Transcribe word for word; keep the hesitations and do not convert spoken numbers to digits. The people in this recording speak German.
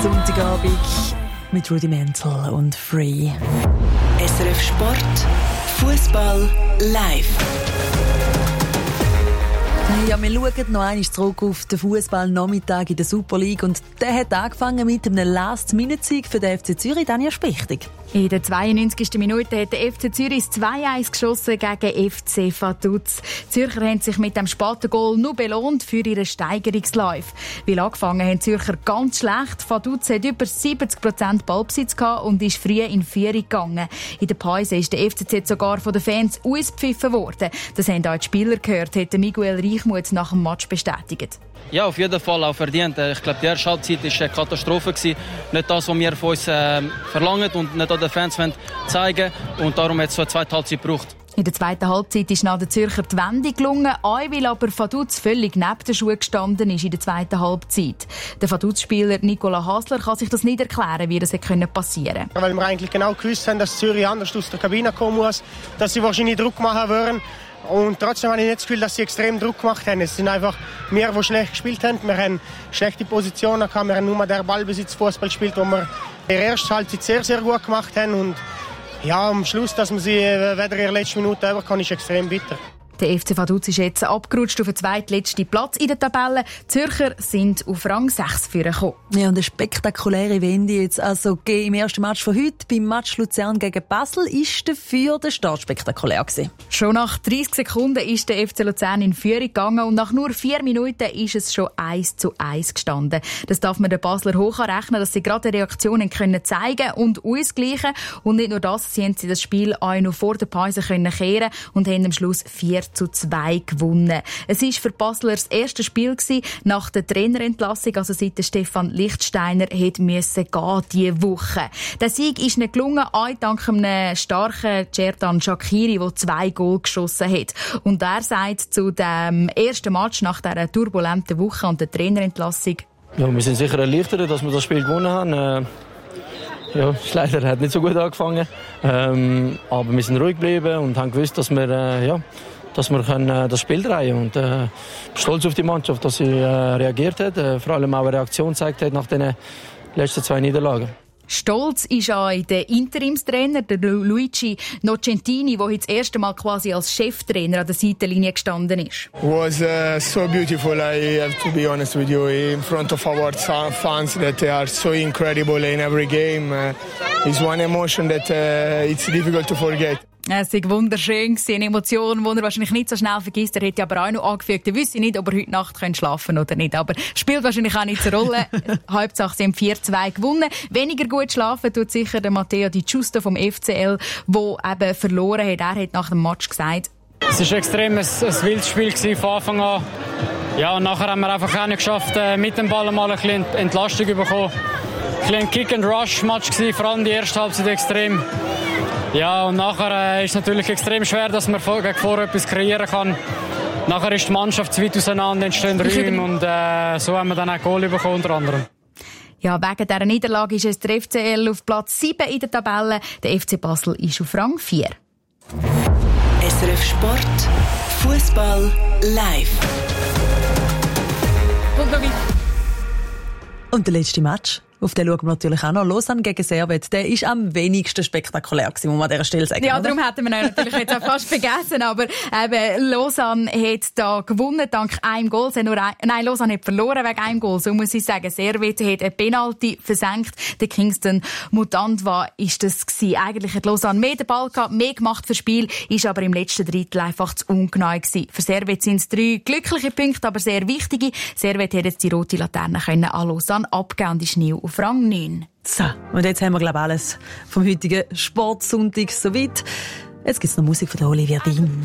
Sonntagabend mit Rudimental und Free. S R F Sport, Fußball live. Ja, wir schauen noch einmal zurück auf den Fußballnachmittag in der Super League. Und der hat angefangen mit einem Last-Minute-Sieg für den F C Zürich. Daniel Spichtig. In der zweiundneunzigsten Minute hat der F C Zürich zwei eins geschossen gegen F C Vaduz. Die Zürcher haben sich mit dem späten Goal nur belohnt für ihren Steigerungslauf. Weil angefangen haben die Zürcher ganz schlecht. Vaduz hat über siebzig Prozent Ballbesitz gehabt und ist früh in Führung gegangen. In der Pause ist der F C Z sogar von den Fans ausgepfiffen worden. Das haben auch die Spieler gehört, hat Miguel Reichmuth nach dem Match bestätigt. Ja, auf jeden Fall auch verdient. Ich glaube, die erste Halbzeit war eine Katastrophe. Nicht das, was wir von uns äh, verlangen und nicht auch den Fans zeigen wollen. Und darum hat es so eine zweite Halbzeit gebraucht. In der zweiten Halbzeit ist nach den Zürcher die Wende gelungen, auch weil aber Vaduz völlig neben den Schuhen gestanden ist in der zweiten Halbzeit. Der Vaduz-Spieler Nicola Hasler kann sich das nicht erklären, wie das hätte passieren können. Weil wir eigentlich genau gewusst haben, dass Zürich anders aus der Kabine kommen muss, dass sie wahrscheinlich Druck machen würden. Und trotzdem habe ich nicht das Gefühl, dass sie extrem Druck gemacht haben. Es sind einfach wir, die schlecht gespielt haben. Wir haben schlechte Positionen gehabt. Wir haben nur den Ballbesitz-Fußball gespielt, wo wir in der ersten Halbzeit sehr, sehr gut gemacht haben. Und ja, am Schluss, dass man sie weder in der letzten Minute über kann, ist extrem bitter. Der F C Vaduz ist jetzt abgerutscht auf den zweitletzten Platz in der Tabelle. Die Zürcher sind auf Rang sechs vorgekommen. Ja, und eine spektakuläre Wende jetzt also im ersten Match von heute. Beim Match Luzern gegen Basel ist dafür der Start spektakulär gewesen. Schon nach dreißig Sekunden ist der F C Luzern in Führung gegangen und nach nur vier Minuten ist es schon eins zu eins gestanden. Das darf man den Basler hoch anrechnen, dass sie gerade Reaktionen können zeigen und ausgleichen. Und nicht nur das, sie haben sie das Spiel auch noch vor der Pause können kehren und haben am Schluss vier zu zwei gewonnen. Es war für Basler das erste Spiel gewesen, nach der Trainerentlassung, also seit der Stefan Lichtsteiner hat müssen gehen diese Woche. Der Sieg ist nicht gelungen, auch dank einem starken Cerdan Shaqiri, der zwei Goal geschossen hat. Und er sagt zu dem ersten Match nach dieser turbulenten Woche und der Trainerentlassung: Ja, wir sind sicher erleichtert, dass wir das Spiel gewonnen haben. Äh Ja, das leider hat nicht so gut angefangen. Ähm, aber wir sind ruhig geblieben und haben gewusst, dass wir, äh, ja, dass wir können, äh, das Spiel drehen können. Und äh, stolz auf die Mannschaft, dass sie äh, reagiert hat, äh, vor allem auch eine Reaktion gezeigt hat nach den letzten zwei Niederlagen. Stolz ist auch der Interimstrainer, der Luigi Nocentini, der jetzt das erste Mal quasi als Cheftrainer an der Seitenlinie gestanden ist. It was uh, so beautiful, I have to be honest with you, in front of our fans that are so incredible in every game. Uh, it's one emotion that uh, it's difficult to forget. Es war wunderschön, eine Emotion, die er wahrscheinlich nicht so schnell vergisst. Er hat ja aber auch noch angefügt, er wüsste nicht, ob er heute Nacht schlafen kann oder nicht. Aber spielt wahrscheinlich auch nicht so eine Rolle. Hauptsache, sie haben vier zwei gewonnen. Weniger gut schlafen tut sicher der Matteo Di Giusto vom F C L, der eben verloren hat. Er hat nach dem Match gesagt: Es war extrem ein, ein wildes Spiel von Anfang an. Ja, und nachher haben wir einfach auch nicht geschafft, mit dem Ball mal ein bisschen Entlastung zu bekommen. Ein Kick-and-Rush-Match war, vor allem die erste Halbzeit extrem. Ja, und nachher äh, ist es natürlich extrem schwer, dass man gegen vorher etwas kreieren kann. Nachher ist die Mannschaft zu weit auseinander, entstehen Räume und äh, so haben wir dann auch Goal bekommen, unter anderem. Ja, wegen dieser Niederlage ist es der F C L auf Platz sieben in der Tabelle. Der F C Basel ist auf Rang vier. S R F Sport, Fußball live. Und noch weiter. Und der letzte Match, auf den schauen wir natürlich auch noch. Lausanne gegen Servette, der ist am wenigsten spektakulär gewesen, muss man an dieser Stelle sagen. Ja, oder? darum hätten wir ihn natürlich jetzt auch fast vergessen. Aber eben, Lausanne hat da gewonnen dank einem Goal. Sie nur ein, nein, Lausanne hat verloren wegen einem Goal. So muss ich sagen. Servette hat eine Penalty versenkt. Der Kingston Mutandwa ist das gewesen. Eigentlich hat Lausanne mehr den Ball gehabt, mehr gemacht fürs Spiel, ist aber im letzten Drittel einfach zu ungenau gewesen. Für Servette sind es drei glückliche Punkte, aber sehr wichtige. Servette hat jetzt die rote Laterne können an Lausanne abgeben und ist nie auf Rang neun. So, und jetzt haben wir, glaube ich, alles vom heutigen Sportsonntag soweit. Jetzt gibt es noch Musik von der Olivia Dean.